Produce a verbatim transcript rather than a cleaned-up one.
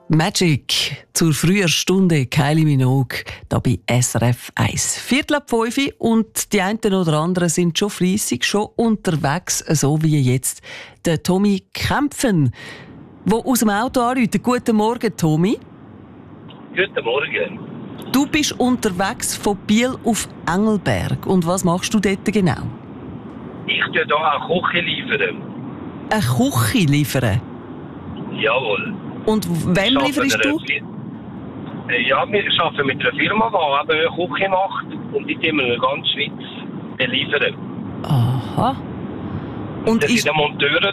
Magic zur frühen Stunde Kylie Minogue da bei S R F eins. Viertel ab fünf und die einen oder anderen sind schon fleissig, schon unterwegs, so wie jetzt der Tommy Kämpfen, der aus dem Auto anruft. Guten Morgen, Tommy. Guten Morgen. Du bist unterwegs von Biel auf Engelberg. Und was machst du dort genau? Ich tue hier eine Küche liefern. Eine Küche liefern? Jawohl. Und wem lieferst du? Ja, wir arbeiten mit einer Firma, die eben eine Küche macht und die tun wir in der ganzen Schweiz beliefern. Aha. Und das ist... sind Monteure